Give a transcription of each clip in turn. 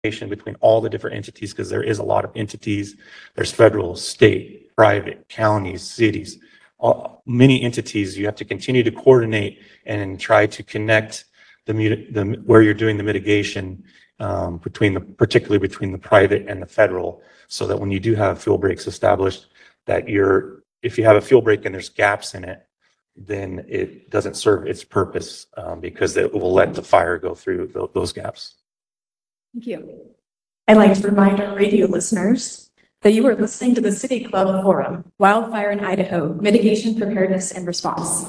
between all the different entities, because there is a lot of entities. There's federal, state, private, counties, cities, many entities. You have to continue to coordinate and try to connect where you're doing the mitigation particularly between the private and the federal, so that when you do have fuel breaks established, that if you have a fuel break and there's gaps in it, then it doesn't serve its purpose because it will let the fire go through those gaps. Thank you. I'd like to remind our radio listeners that you are listening to the City Club Forum, Wildfire in Idaho, Mitigation, Preparedness, and Response.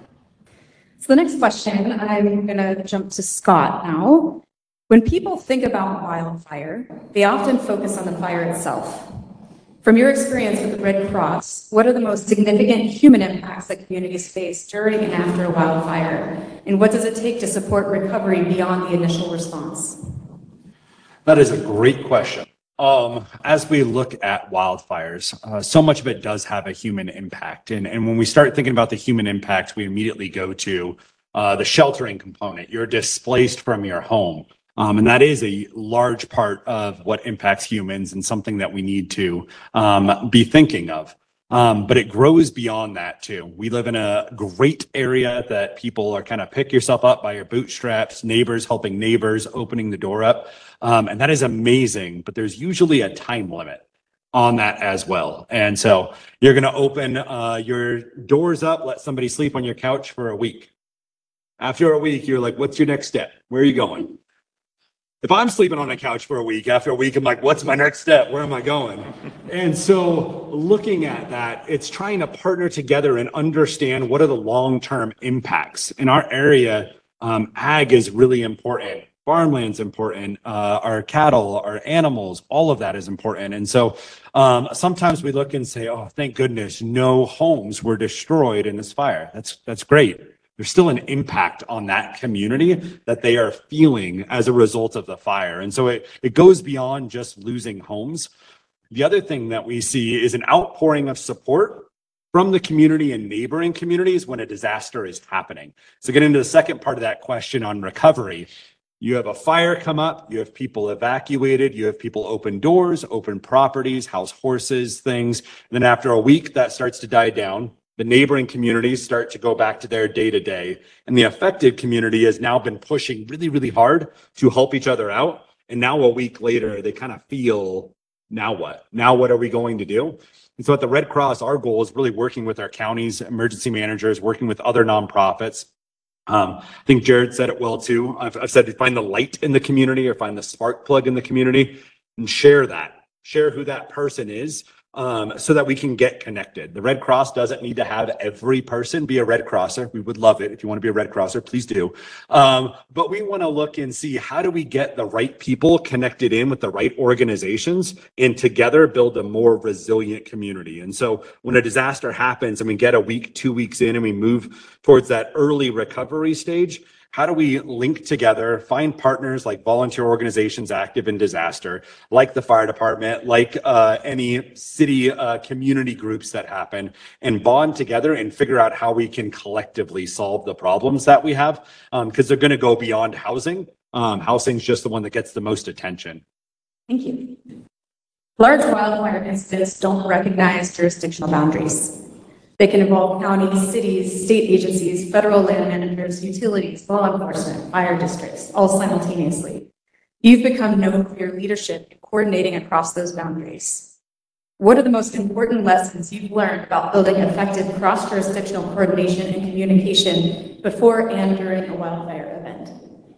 So the next question, I'm going to jump to Scott now. When people think about wildfire, they often focus on the fire itself. From your experience with the Red Cross, what are the most significant human impacts that communities face during and after a wildfire? And what does it take to support recovery beyond the initial response? That is a great question. As we look at wildfires, so much of it does have a human impact. And when we start thinking about the human impact, we immediately go to the sheltering component. You're displaced from your home. And that is a large part of what impacts humans and something that we need to be thinking of. But it grows beyond that too. We live in a great area that people are kind of pick yourself up by your bootstraps, neighbors helping neighbors, opening the door up. And that is amazing, but there's usually a time limit on that as well. And so you're going to open your doors up, let somebody sleep on your couch for a week. After a week, you're like, what's your next step? Where are you going? If I'm sleeping on a couch for a week, after a week, I'm like, what's my next step? Where am I going? And so looking at that, it's trying to partner together and understand what are the long-term impacts. In our area, ag is really important. Farmland's important. Our cattle, our animals, all of that is important. And so sometimes we look and say, oh, thank goodness, no homes were destroyed in this fire. That's great. There's still an impact on that community that they are feeling as a result of the fire. And so it goes beyond just losing homes. The other thing that we see is an outpouring of support from the community and neighboring communities when a disaster is happening. So getting into the second part of that question on recovery, you have a fire come up, you have people evacuated, you have people open doors, open properties, house horses, things. And then after a week, that starts to die down. The neighboring communities start to go back to their day-to-day. And the affected community has now been pushing really, really hard to help each other out. And now a week later, they kind of feel, now what? Now what are we going to do? And so at the Red Cross, our goal is really working with our counties, emergency managers, working with other nonprofits. I think Jared said it well too. I've said to find the light in the community or find the spark plug in the community and share that. Share who that person is. So that we can get connected. The Red Cross doesn't need to have every person be a Red Crosser. We would love it. If you want to be a Red Crosser, please do. But we want to look and see how do we get the right people connected in with the right organizations and together build a more resilient community. And so when a disaster happens and we get a week, 2 weeks in and we move towards that early recovery stage, how do we link together, find partners like volunteer organizations active in disaster, like the fire department, like any city community groups that happen, and bond together and figure out how we can collectively solve the problems that we have, because they're going to go beyond housing. Housing's just the one that gets the most attention. Thank you. Large wildfire incidents don't recognize jurisdictional boundaries. They can involve counties, cities, state agencies, federal land managers, utilities, law enforcement, fire districts, all simultaneously. You've become known for your leadership in coordinating across those boundaries. What are the most important lessons you've learned about building effective cross-jurisdictional coordination and communication before and during a wildfire event?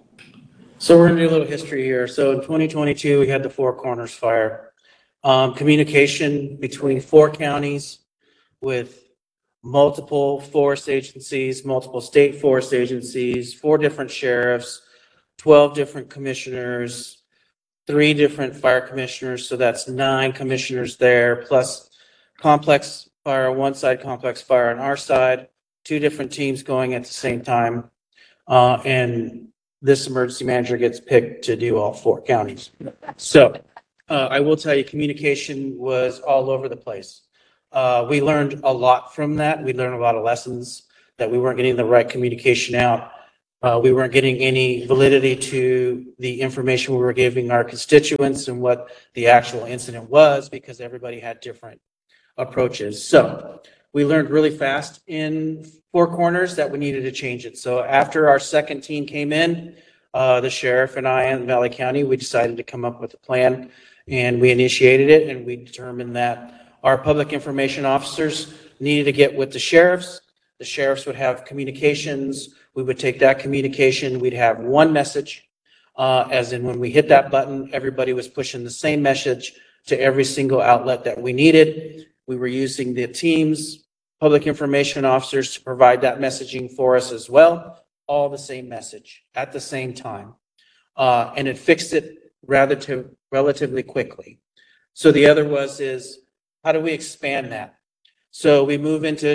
So we're going to do a little history here. So in 2022, we had the Four Corners fire. Communication between 4 counties with multiple forest agencies, multiple state forest agencies, 4 different sheriffs, 12 different commissioners, 3 different fire commissioners. So that's 9 commissioners there, plus complex fire on one side, complex fire on our side, 2 different teams going at the same time. And this emergency manager gets picked to do all 4 counties. So I will tell you, communication was all over the place. We learned a lot from that. We learned a lot of lessons that we weren't getting the right communication out. We weren't getting any validity to the information we were giving our constituents and what the actual incident was because everybody had different approaches. So we learned really fast in Four Corners that we needed to change it. So after our second team came in, the sheriff and I in Valley County, we decided to come up with a plan and we initiated it and we determined that our public information officers needed to get with the sheriffs. The sheriffs would have communications. We would take that communication. We'd have one message, as in when we hit that button, everybody was pushing the same message to every single outlet that we needed. We were using the teams, public information officers to provide that messaging for us as well, all the same message at the same time. And it fixed it relatively quickly. So the other is how do we expand that? So we move into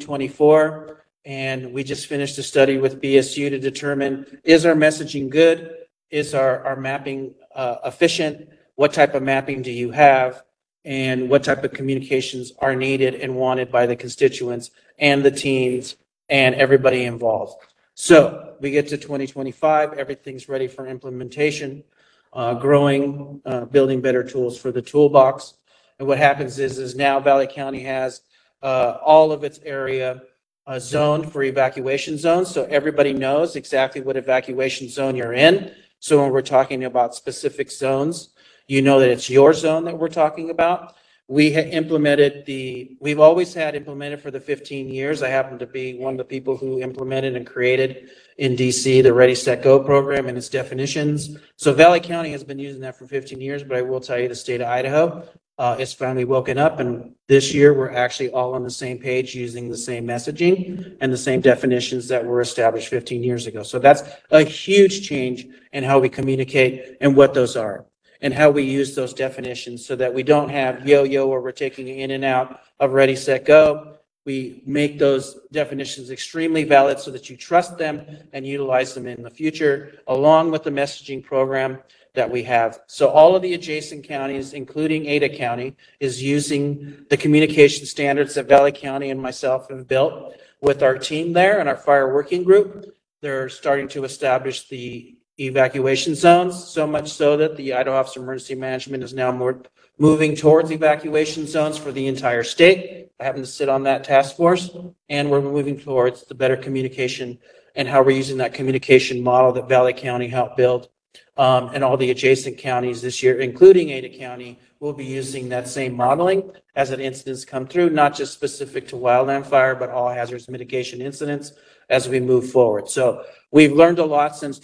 2024 and we just finished a study with BSU to determine, is our messaging good? Is our mapping efficient? What type of mapping do you have? And what type of communications are needed and wanted by the constituents and the teams and everybody involved? So we get to 2025, everything's ready for implementation, growing, building better tools for the toolbox. And what happens is now Valley County has all of its area zoned for evacuation zones. So everybody knows exactly what evacuation zone you're in. So when we're talking about specific zones, you know that it's your zone that we're talking about. We we've always had implemented for the 15 years. I happen to be one of the people who implemented and created in DC the Ready, Set, Go program and its definitions. So Valley County has been using that for 15 years, but I will tell you the state of Idaho is finally woken up. And this year we're actually all on the same page using the same messaging and the same definitions that were established 15 years ago. So that's a huge change in how we communicate and what those are, and how we use those definitions so that we don't have yo-yo where we're taking in and out of Ready, Set, Go. We make those definitions extremely valid so that you trust them and utilize them in the future, along with the messaging program that we have. So all of the adjacent counties, including Ada County, is using the communication standards that Valley County and myself have built with our team there and our fire working group. They're starting to establish the evacuation zones, so much so that the Idaho Office of Emergency Management is now moving towards evacuation zones for the entire state. I happen to sit on that task force, and we're moving towards the better communication and how we're using that communication model that Valley County helped build. And all the adjacent counties this year, including Ada County, will be using that same modeling as an incidents come through, not just specific to wildland fire, but all hazards mitigation incidents as we move forward. So we've learned a lot since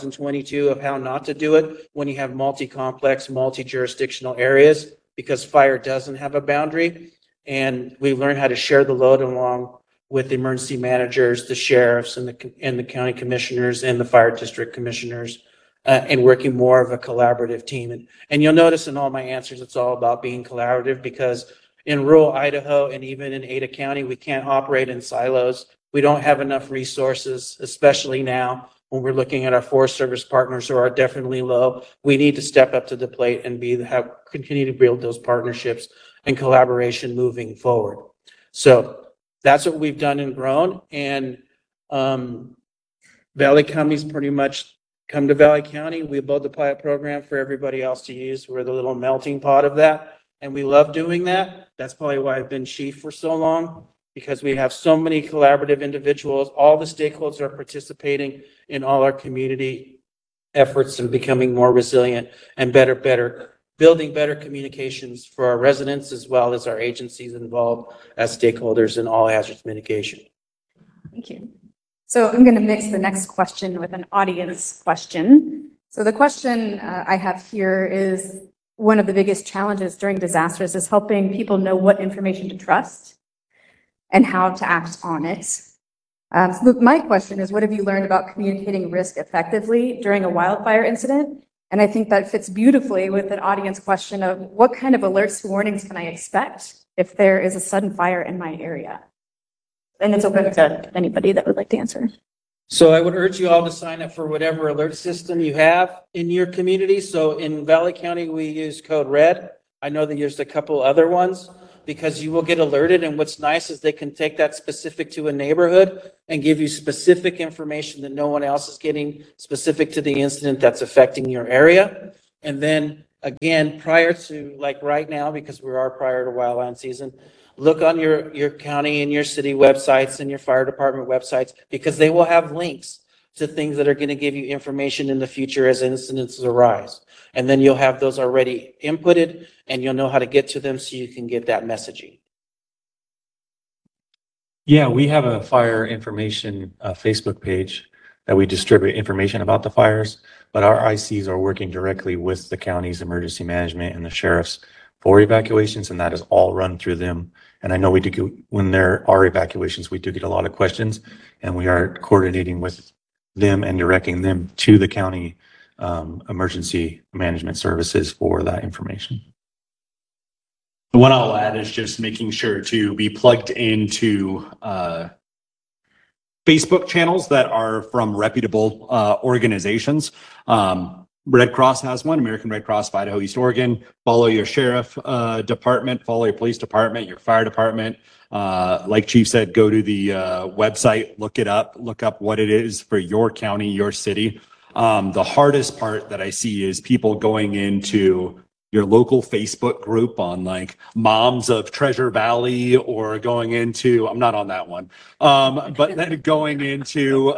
2022 of how not to do it when you have multi-complex, multi-jurisdictional areas, because fire doesn't have a boundary. And we've learned how to share the load along with the emergency managers, the sheriffs, and the county commissioners and the fire district commissioners, and working more of a collaborative team. And you'll notice in all my answers, it's all about being collaborative, because in rural Idaho and even in Ada County, we can't operate in silos. We don't have enough resources, especially now when we're looking at our Forest Service partners who are definitely low. We need to step up to the plate and continue to build those partnerships and collaboration moving forward. So that's what we've done and grown. And Valley County's pretty much come to Valley County. We build the pilot program for everybody else to use. We're the little melting pot of that. And we love doing that. That's probably why I've been chief for so long, because we have so many collaborative individuals. All the stakeholders are participating in all our community efforts and becoming more resilient and building better communications for our residents as well as our agencies involved as stakeholders in all hazards mitigation. Thank you. So I'm going to mix the next question with an audience question. So the question I have here is, one of the biggest challenges during disasters is helping people know what information to trust and how to act on it. So my question is, what have you learned about communicating risk effectively during a wildfire incident? And I think that fits beautifully with an audience question of what kind of alerts and warnings can I expect if there is a sudden fire in my area? And it's open to anybody that would like to answer. So I would urge you all to sign up for whatever alert system you have in your community. So in Valley County, we use Code Red. I know that there's a couple other ones, because you will get alerted. And what's nice is they can take that specific to a neighborhood and give you specific information that no one else is getting, specific to the incident that's affecting your area. And then again, prior to, like right now, because we are prior to wildland season, look on your county and your city websites and your fire department websites, because they will have links to things that are going to give you information in the future as incidents arise. And then you'll have those already inputted and you'll know how to get to them so you can get that messaging. Yeah, we have a fire information Facebook page that we distribute information about the fires, but our ICs are working directly with the county's emergency management and the sheriffs for evacuations, and that is all run through them. And I know we do, when there are evacuations, we do get a lot of questions, and we are coordinating with them and directing them to the county emergency management services for that information. The one I'll add is just making sure to be plugged into Facebook channels that are from reputable organizations. Red Cross has one, American Red Cross of Idaho, East Oregon. Follow your sheriff department, follow your police department, your fire department. Like Chief said, go to the website, look up what it is for your county, your city. The hardest part that I see is people going into your local Facebook group on like Moms of Treasure Valley, or going into, I'm not on that one, but then going into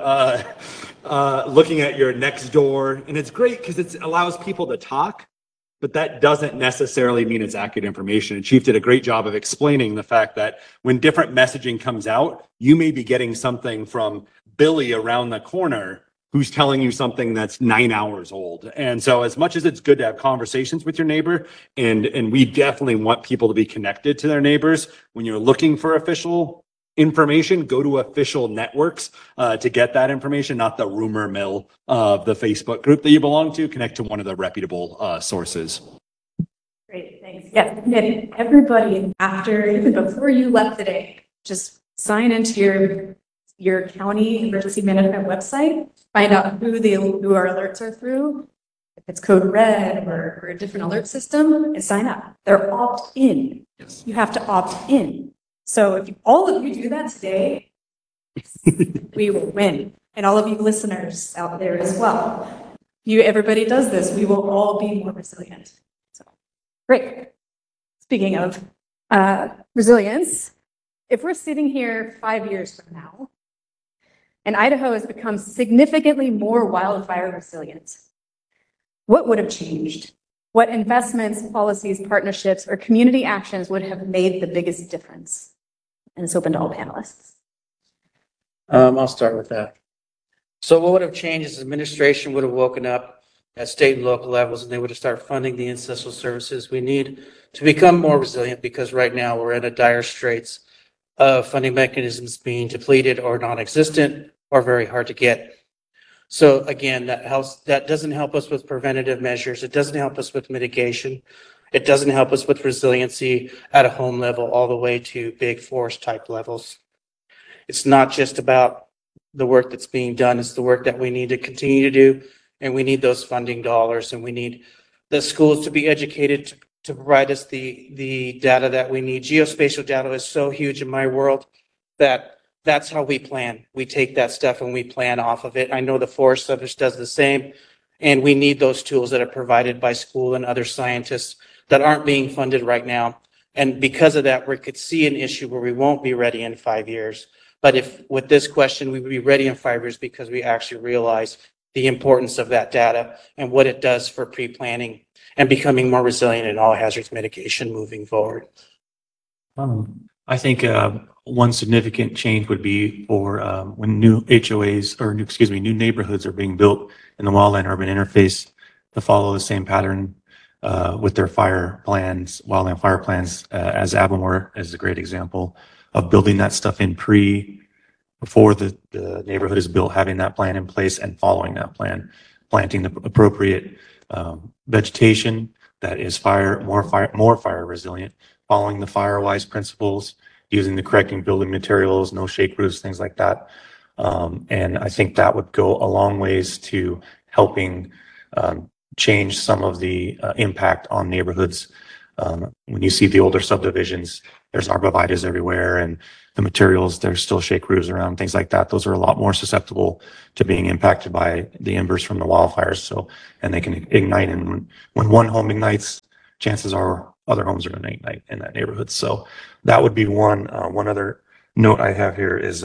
looking at your next door. And it's great because it allows people to talk, but that doesn't necessarily mean it's accurate information. And Chief did a great job of explaining the fact that when different messaging comes out, you may be getting something from Billy around the corner who's telling you something that's 9 hours old. And so as much as it's good to have conversations with your neighbor, and we definitely want people to be connected to their neighbors, when you're looking for official information, go to official networks to get that information, not the rumor mill of the Facebook group that you belong to. Connect to one of the reputable sources. Great, thanks. Yeah, and everybody, after, even before you left today, just sign into your county emergency management website, find out who our alerts are through, if it's code red or a different alert system, and sign up. They're opt-in. Yes. You have to opt in. So if all of you do that today, we will win. And all of you listeners out there as well. Everybody does this, we will all be more resilient. So, great. Speaking of resilience, if we're sitting here 5 years from now, and Idaho has become significantly more wildfire resilient, what would have changed? What investments, policies, partnerships, or community actions would have made the biggest difference? And it's open to all panelists. I'll start with that. So what would have changed is administration would have woken up at state and local levels, and they would have started funding the essential services we need to become more resilient, because right now we're in a dire straits of funding mechanisms being depleted or non-existent or very hard to get. So again, that doesn't help us with preventative measures. It doesn't help us with mitigation. It doesn't help us with resiliency at a home level all the way to big forest type levels. It's not just about the work that's being done. It's the work that we need to continue to do. And we need those funding dollars, and we need the schools to be educated to provide us the data that we need. Geospatial data is so huge in my world that that's how we plan. We take that stuff and we plan off of it. I know the Forest Service does the same, and we need those tools that are provided by school and other scientists that aren't being funded right now. And because of that, we could see an issue where we won't be ready in 5 years. But if with this question, we would be ready in 5 years because we actually realize the importance of that data and what it does for pre-planning and becoming more resilient in all hazards mitigation moving forward. I think one significant change would be for when new HOAs or new neighborhoods are being built in the wildland urban interface to follow the same pattern with their fire plans, wildland fire plans, as Avamore is a great example of building that stuff in before the neighborhood is built, having that plan in place and following that plan, planting the appropriate vegetation that is more fire resilient, following the FireWise principles, using the correct building materials, no shake roofs, things like that. And I think that would go a long ways to helping change some of the impact on neighborhoods. When you see the older subdivisions, there's arborvitaes everywhere and the materials, there's still shake roofs around, things like that. Those are a lot more susceptible to being impacted by the embers from the wildfires. So, and they can ignite. And when one home ignites, chances are other homes are going to ignite in that neighborhood. So that would be one. One other note I have here is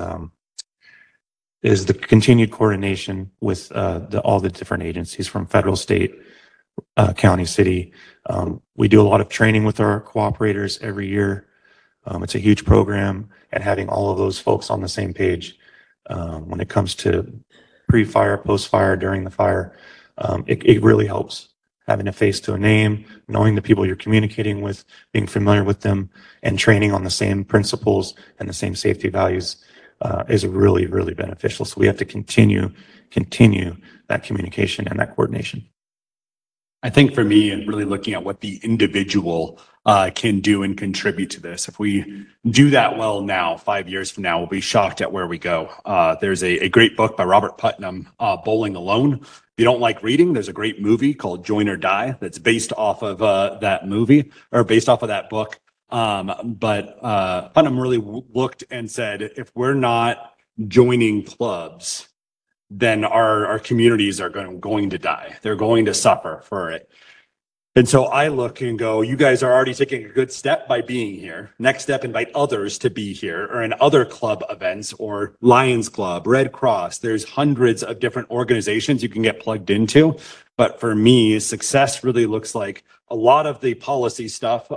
the continued coordination with all the different agencies from federal, state, county, city. We do a lot of training with our cooperators every year. It's a huge program, and having all of those folks on the same page when it comes to pre-fire, post-fire, during the fire, it really helps. Having a face to a name, knowing the people you're communicating with, being familiar with them, and training on the same principles and the same safety values is really, really beneficial. So we have to continue that communication and that coordination. I think for me, and really looking at what the individual can do and contribute to this, if we do that well now, 5 years from now, we'll be shocked at where we go. There's a great book by Robert Putnam, Bowling Alone. If you don't like reading, there's a great movie called Join or Die that's based off of that movie, or based off of that book. But Putnam really looked and said, if we're not joining clubs, then our communities are going to die. They're going to suffer for it. And so I look and go, you guys are already taking a good step by being here. Next step, invite others to be here or in other club events or Lions Club, Red Cross. There's hundreds of different organizations you can get plugged into. But for me, success really looks like a lot of the policy stuff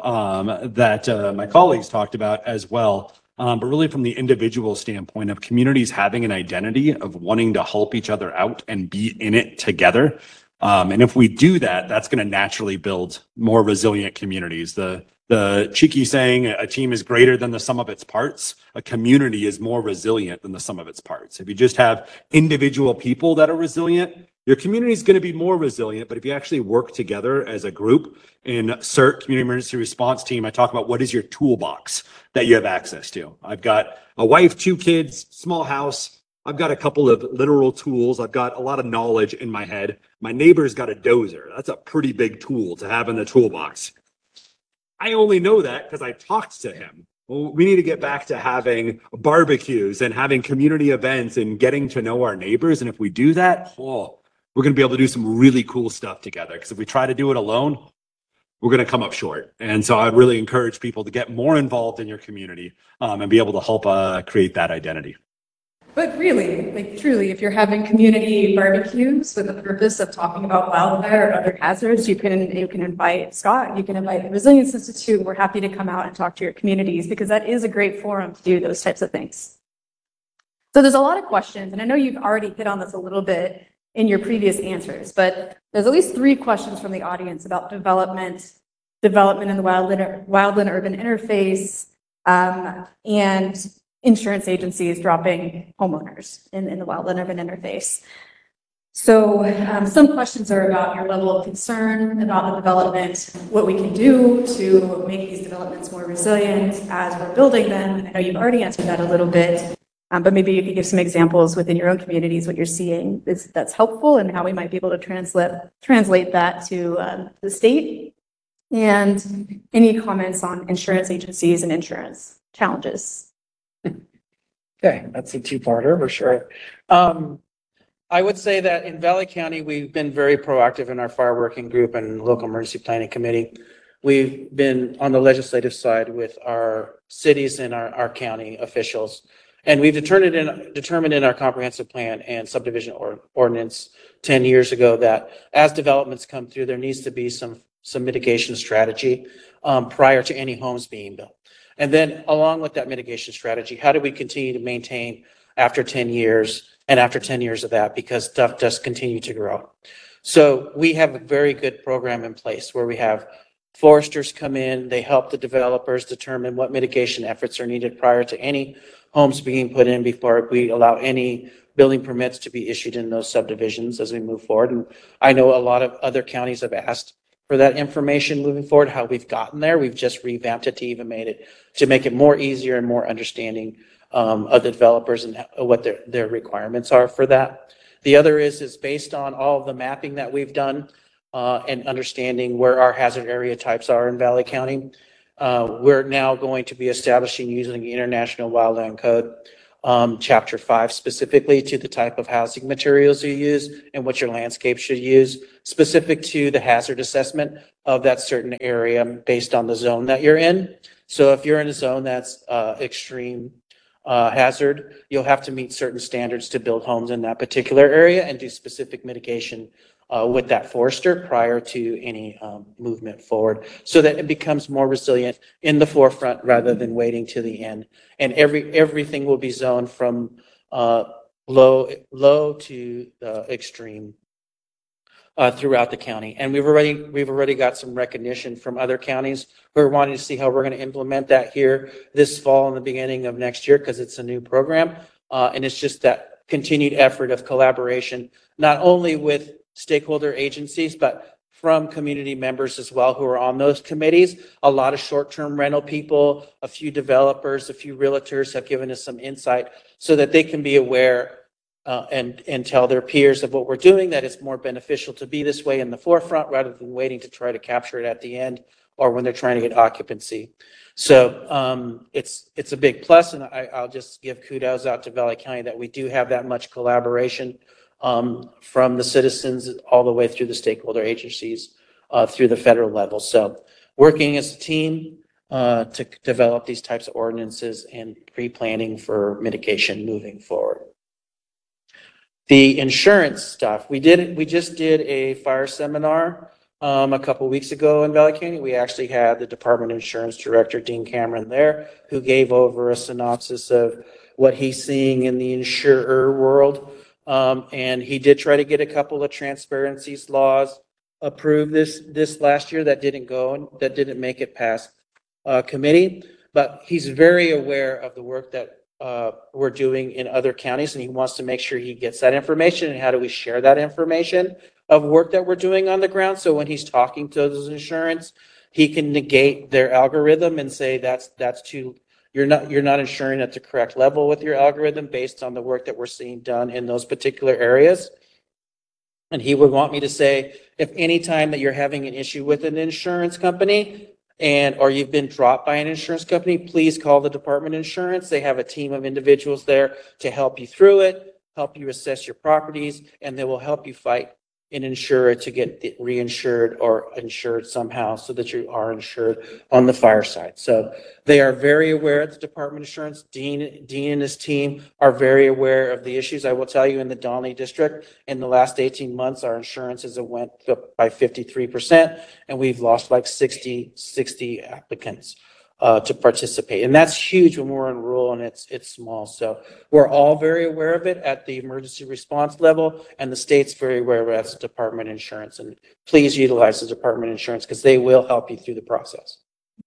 that my colleagues talked about as well. But really from the individual standpoint of communities having an identity of wanting to help each other out and be in it together. And if we do that, that's going to naturally build more resilient communities. The cheeky saying, a team is greater than the sum of its parts. A community is more resilient than the sum of its parts. If you just have individual people that are resilient, your community is going to be more resilient. But if you actually work together as a group in CERT, Community Emergency Response Team, I talk about what is your toolbox that you have access to. I've got a wife, 2 kids, small house. I've got a couple of literal tools. I've got a lot of knowledge in my head. My neighbor's got a dozer. That's a pretty big tool to have in the toolbox. I only know that because I talked to him. Well, we need to get back to having barbecues and having community events and getting to know our neighbors. And if we do that, we're going to be able to do some really cool stuff together. Because if we try to do it alone, we're going to come up short. And so I'd really encourage people to get more involved in your community and be able to help create that identity. But really, like truly, if you're having community barbecues with the purpose of talking about wildfire or other hazards, you can invite Scott, you can invite the Resilience Institute. We're happy to come out and talk to your communities because that is a great forum to do those types of things. So there's a lot of questions, and I know you've already hit on this a little bit in your previous answers, but there's at least 3 questions from the audience about development in the wildland-urban interface, and insurance agencies dropping homeowners in the wildland-urban interface. So some questions are about your level of concern about the development, what we can do to make these developments more resilient as we're building them. I know you've already answered that a little bit, but maybe you could give some examples within your own communities, what you're seeing that's helpful and how we might be able to translate that to the state. And any comments on insurance agencies and insurance challenges? Okay, that's a 2-parter for sure. I would say that in Valley County, we've been very proactive in our fire working group and local emergency planning committee. We've been on the legislative side with our cities and our county officials. And we've determined in our comprehensive plan and subdivision ordinance 10 years ago that as developments come through, there needs to be some mitigation strategy prior to any homes being built. And then along with that mitigation strategy, how do we continue to maintain after 10 years and after 10 years of that, because stuff does continue to grow. So we have a very good program in place where we have foresters come in, they help the developers determine what mitigation efforts are needed prior to any homes being put in before we allow any building permits to be issued in those subdivisions as we move forward. And I know a lot of other counties have asked for that information moving forward. How we've gotten there, we've just revamped it to make it more easier and more understanding of the developers and what their requirements are for that. The other is based on all of the mapping that we've done and understanding where our hazard area types are in Valley County. we're now going to be establishing using the International Wildland Code, Chapter 5 specifically to the type of housing materials you use and what your landscape should use, specific to the hazard assessment of that certain area based on the zone that you're in. So if you're in a zone that's extreme hazard, you'll have to meet certain standards to build homes in that particular area and do specific mitigation with that forester prior to any movement forward, so that it becomes more resilient in the forefront rather than waiting to the end. And everything will be zoned from low to extreme throughout the county. And we've already got some recognition from other counties who are wanting to see how we're going to implement that here this fall and the beginning of next year, because it's a new program. And it's just that continued effort of collaboration, not only with stakeholder agencies, but from community members as well who are on those committees. A lot of short-term rental people, a few developers, a few realtors have given us some insight so that they can be aware and tell their peers of what we're doing, that it's more beneficial to be this way in the forefront rather than waiting to try to capture it at the end or when they're trying to get occupancy. So it's a big plus, and I'll just give kudos out to Valley County that we do have that much collaboration from the citizens all the way through the stakeholder agencies through the federal level. So working as a team to develop these types of ordinances and pre-planning for mitigation moving forward. The insurance stuff, we just did a fire seminar a couple weeks ago in Valley County. We actually had the Department of Insurance Director, Dean Cameron, there, who gave over a synopsis of what he's seeing in the insurer world. And he did try to get a couple of transparencies laws approved this last year that didn't make it past committee. But he's very aware of the work that we're doing in other counties, and he wants to make sure he gets that information. And how do we share that information of work that we're doing on the ground? So when he's talking to those insurance, he can negate their algorithm and say that's too. You're not insuring at the correct level with your algorithm based on the work that we're seeing done in those particular areas. And he would want me to say, if any time that you're having an issue with an insurance company or you've been dropped by an insurance company, please call the Department of Insurance. They have a team of individuals there to help you through it, help you assess your properties, and they will help you fight an insurer to get reinsured or insured somehow so that you are insured on the fire side. So they are very aware at the Department of Insurance. Dean and his team are very aware of the issues. I will tell you, in the Donley District, in the last 18 months, our insurances have went up by 53%, and we've lost like 60 applicants to participate. And that's huge when we're in rural and it's small. So we're all very aware of it at the emergency response level, and the state's very aware of it as the Department of Insurance. And please utilize the Department of Insurance because they will help you through the process.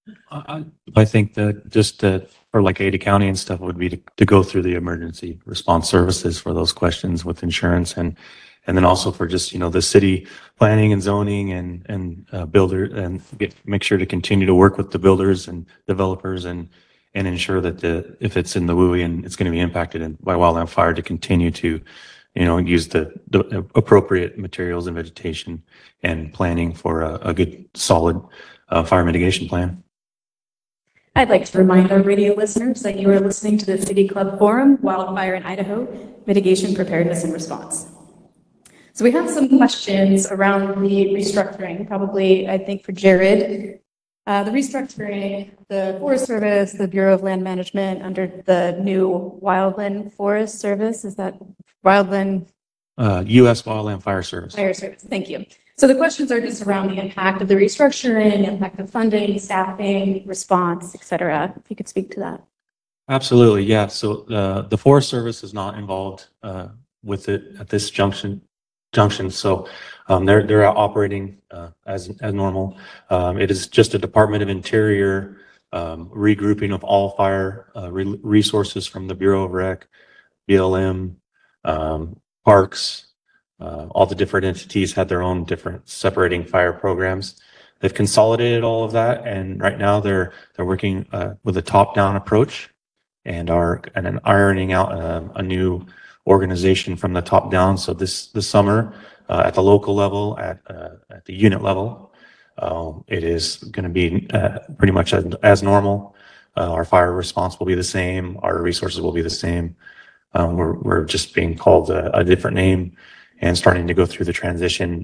I think that just for like Ada County and stuff would be to go through the emergency response services for those questions with insurance, and then also for just, the city planning and zoning and builder, and make sure to continue to work with the builders and developers and ensure that if it's in the WUI and it's going to be impacted by wildland fire, to continue to, use the appropriate materials and vegetation and planning for a good, solid fire mitigation plan. I'd like to remind our radio listeners that you are listening to the City Club Forum, Wildfire in Idaho, Mitigation, Preparedness, and Response. So we have some questions around the restructuring, probably, I think, for Jared. The restructuring, the Forest Service, the Bureau of Land Management under the new Wildland Forest Service, is that Wildland? U.S. Wildland Fire Service. Fire Service, thank you. So the questions are just around the impact of the restructuring, impact of funding, staffing, response, et cetera. If you could speak to that. Absolutely, yeah. So the Forest Service is not involved with it at this junction. So they're operating as normal. It is just a Department of Interior regrouping of all fire resources from the Bureau of Rec, BLM, parks. All the different entities had their own different separating fire programs. They've consolidated all of that, and right now they're working with a top-down approach and ironing out a new organization from the top down. So this summer, at the local level, at the unit level, It is going to be pretty much as normal. Our fire response will be the same. Our resources will be the same. We're just being called a different name and starting to go through the transition.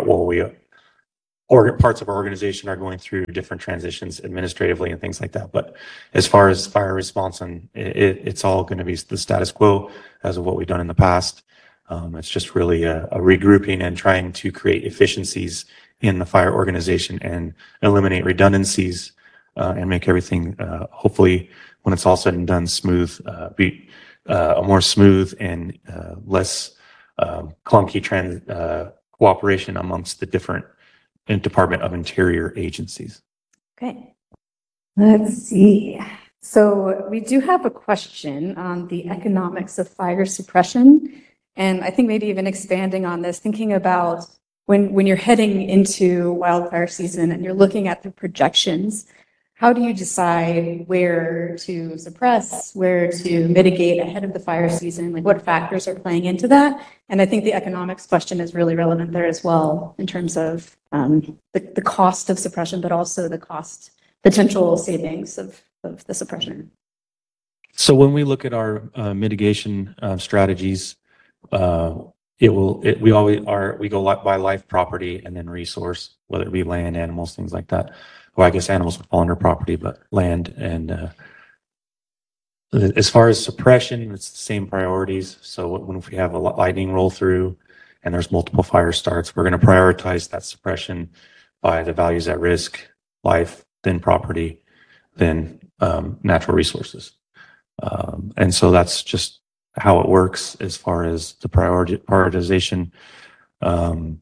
Parts of our organization are going through different transitions administratively and things like that. But as far as fire response, and it's all going to be the status quo as of what we've done in the past. It's just really a regrouping and trying to create efficiencies in the fire organization and eliminate redundancies and make everything, hopefully, when it's all said and done, smooth, be a more smooth and less clunky cooperation amongst the different Department of Interior agencies. Okay. Let's see. So we do have a question on the economics of fire suppression. And I think maybe even expanding on this, thinking about when you're heading into wildfire season and you're looking at the projections, how do you decide where to suppress, where to mitigate ahead of the fire season? Like what factors are playing into that? And I think the economics question is really relevant there as well in terms of the cost of suppression, but also the cost potential savings of the suppression. So when we look at our mitigation strategies, we go by life, property, and then resource, whether it be land, animals, things like that. Well, I guess animals would fall under property, but land. And as far as suppression, it's the same priorities. So when we have a lightning roll through and there's multiple fire starts, we're going to prioritize that suppression by the values at risk, life, then property, then natural resources. And so that's just how it works as far as the prioritization. And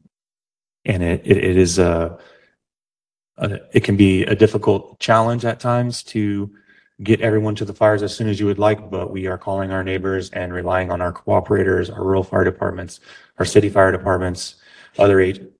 it can be a difficult challenge at times to get everyone to the fires as soon as you would like, but we are calling our neighbors and relying on our cooperators, our rural fire departments, our city fire departments, other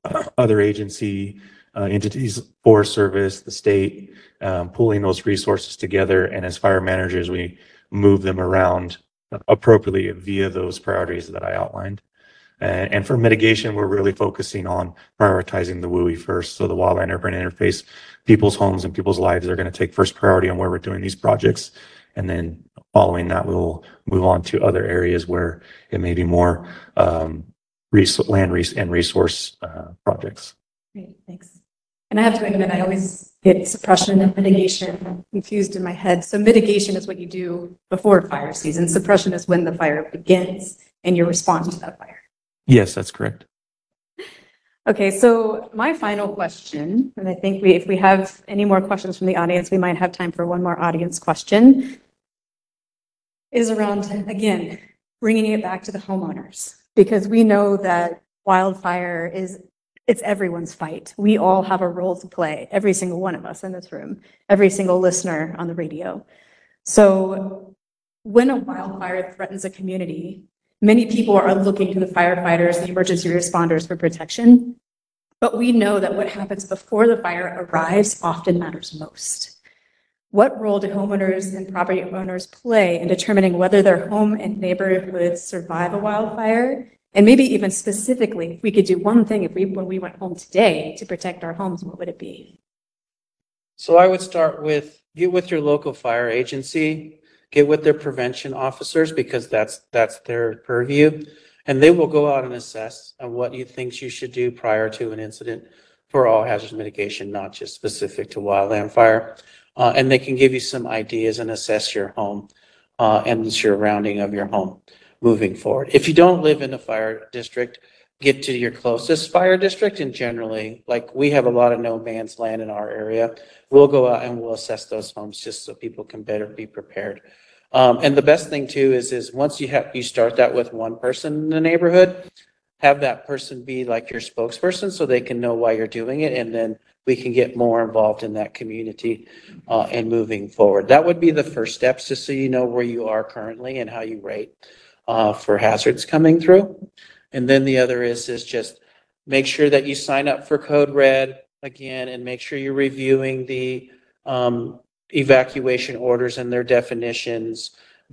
agency entities, Forest Service, the state, pulling those resources together. And as fire managers, we move them around appropriately via those priorities that I outlined. And for mitigation, we're really focusing on prioritizing the WUI first. So the wildland urban interface, people's homes and people's lives are going to take first priority on where we're doing these projects. And then following that, we'll move on to other areas where it may be more land and resource projects. Great, thanks. And I have to admit, I always get suppression and mitigation confused in my head. So mitigation is what you do before fire season. Suppression is when the fire begins and you respond to that fire. Yes, that's correct. Okay, so my final question, and I think if we have any more questions from the audience, we might have time for one more audience question, is around, again, bringing it back to the homeowners, because we know that wildfire it's everyone's fight. We all have a role to play, every single one of us in this room, every single listener on the radio. So when a wildfire threatens a community, many people are looking to the firefighters, the emergency responders for protection. But we know that what happens before the fire arrives often matters most. What role do homeowners and property owners play in determining whether their home and neighborhood survive a wildfire? And maybe even specifically, if we could do one thing when we went home today to protect our homes, what would it be? So I would start with, get with your local fire agency, get with their prevention officers, because that's their purview. And they will go out and assess on what you think you should do prior to an incident for all hazard mitigation, not just specific to wildland fire. And they can give you some ideas and assess your home and the surrounding of your home moving forward. If you don't live in a fire district, get to your closest fire district, and generally, like we have a lot of no man's land in our area, we'll go out and we'll assess those homes just so people can better be prepared. And the best thing too is once you start that with one person in the neighborhood, have that person be like your spokesperson so they can know why you're doing it, and then we can get more involved in that community and moving forward. That would be the first steps, just so you know where you are currently and how you rate for hazards coming through. And then the other is just make sure that you sign up for Code Red again, and make sure you're reviewing the evacuation orders and their definitions,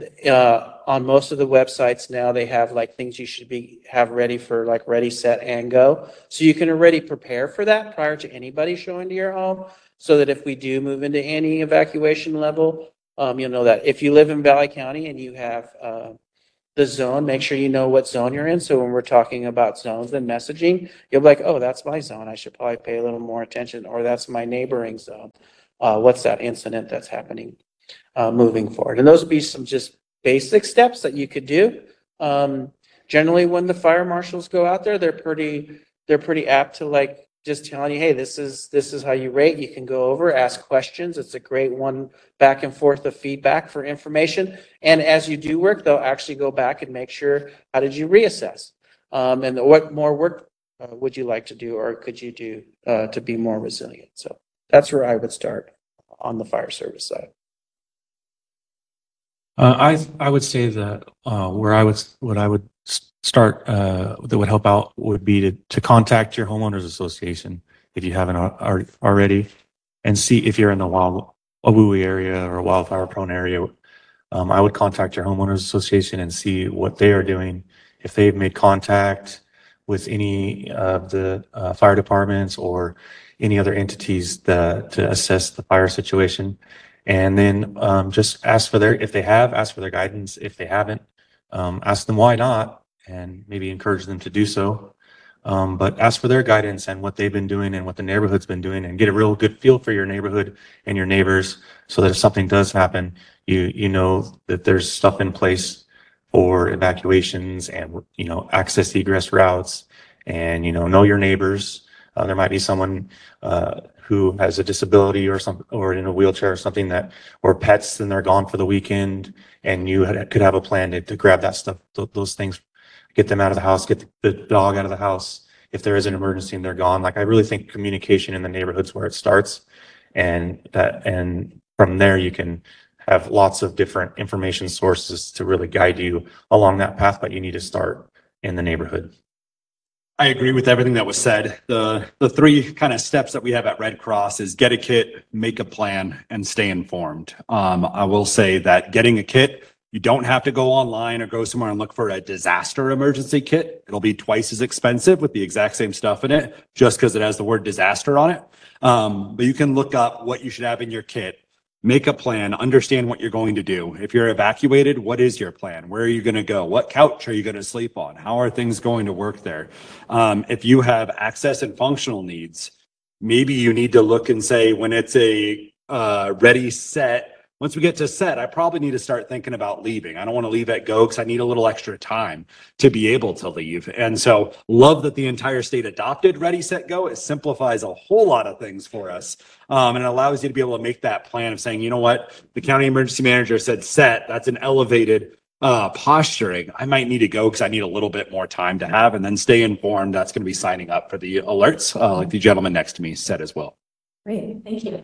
On most of the websites now, they have like things you should have ready for like ready, set, and go. So you can already prepare for that prior to anybody showing to your home, so that if we do move into any evacuation level, you'll know that. If you live in Valley County and you have the zone, make sure you know what zone you're in. So when we're talking about zones and messaging, you'll be like, oh, that's my zone. I should probably pay a little more attention, or that's my neighboring zone. What's that incident that's happening moving forward? And those would be some just basic steps that you could do. Generally, when the fire marshals go out there, they're pretty apt to like just telling you, hey, this is how you rate. You can go over, ask questions. It's a great one back and forth of feedback for information. And as you do work, they'll actually go back and make sure, how did you reassess? And what more work would you like to do, or could you do to be more resilient? So that's where I would start on the fire service side. I would say that what I would start that would help out would be to contact your homeowners association if you haven't already, and see if you're in the Wawui area or a wildfire prone area. I would contact your homeowners association and see what they are doing, if they've made contact with any of the fire departments or any other entities to assess the fire situation. And then just ask for if they have, ask for their guidance. If they haven't, ask them why not, and maybe encourage them to do so. But ask for their guidance and what they've been doing and what the neighborhood's been doing, and get a real good feel for your neighborhood and your neighbors, so that if something does happen, you know that there's stuff in place for evacuations and, access egress routes, and, know your neighbors. There might be someone who has a disability or in a wheelchair or something, or pets, and they're gone for the weekend, and you could have a plan to grab that stuff, those things, get them out of the house, get the dog out of the house. If there is an emergency and they're gone, like, I really think communication in the neighborhood's where it starts, and from there you can have lots of different information sources to really guide you along that path, but you need to start in the neighborhood. I agree with everything that was said. The three kind of steps that we have at Red Cross is get a kit, make a plan, and stay informed. I will say that getting a kit, you don't have to go online or go somewhere and look for a disaster emergency kit. It'll be twice as expensive with the exact same stuff in it, just because it has the word disaster on it. But you can look up what you should have in your kit. Make a plan, understand what you're going to do. If you're evacuated, what is your plan? Where are you going to go? What couch are you going to sleep on? How are things going to work there? If you have access and functional needs, maybe you need to look and say, when it's a ready, set, once we get to set, I probably need to start thinking about leaving. I don't want to leave at go because I need a little extra time to be able to leave. And so love that the entire state adopted Ready, Set, Go. It simplifies a whole lot of things for us. And it allows you to be able to make that plan of saying, you know what, the county emergency manager said set, that's an elevated posturing. I might need to go because I need a little bit more time to have, and then stay informed. That's going to be signing up for the alerts, like the gentleman next to me said as well. Great, thank you.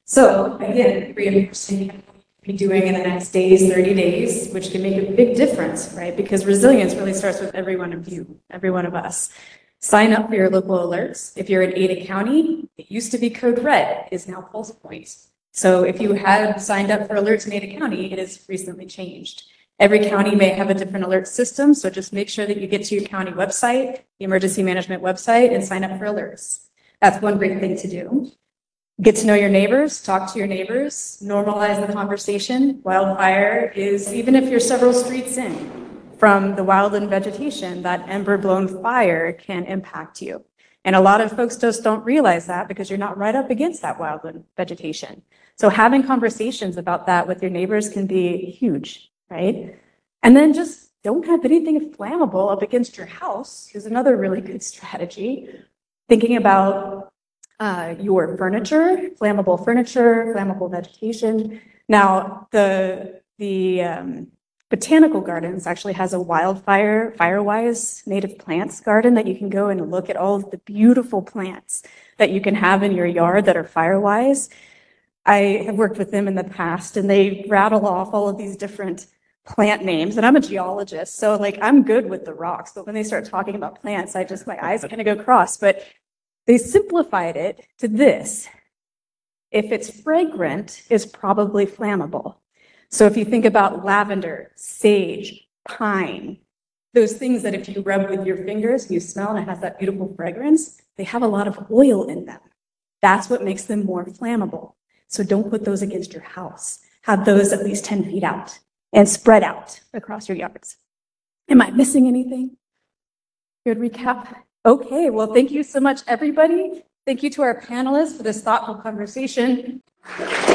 So again, reinforcing what you'll be doing in the next days, 30 days, which can make a big difference, right? Because resilience really starts with every one of you, every one of us. Sign up for your local alerts. If you're in Ada County, it used to be Code Red, is now Pulse Points. So if you had signed up for alerts in Ada County, it has recently changed. Every county may have a different alert system, so just make sure that you get to your county website, the emergency management website, and sign up for alerts. That's one great thing to do. Get to know your neighbors, talk to your neighbors, normalize the conversation. Wildfire is, even if you're several streets in from the wildland vegetation, that ember-blown fire can impact you. And a lot of folks just don't realize that because you're not right up against that wildland vegetation. So having conversations about that with your neighbors can be huge, right? And then just don't have anything flammable up against your house is another really good strategy. Thinking about your furniture, flammable vegetation. Now, the Botanical Gardens actually has a Firewise native plants garden that you can go and look at all of the beautiful plants that you can have in your yard that are Firewise. I have worked with them in the past, and they rattle off all of these different plant names, and I'm a geologist, so like I'm good with the rocks, but when they start talking about plants, my eyes kind of go cross. But they simplified it to this: if it's fragrant, it's probably flammable. So if you think about lavender, sage, pine, those things that if you rub with your fingers, you smell and it has that beautiful fragrance, they have a lot of oil in them. That's what makes them more flammable. So don't put those against your house. Have those at least 10 feet out and spread out across your yards. Am I missing anything? Good recap? Okay, well, thank you so much, everybody. Thank you to our panelists for this thoughtful conversation.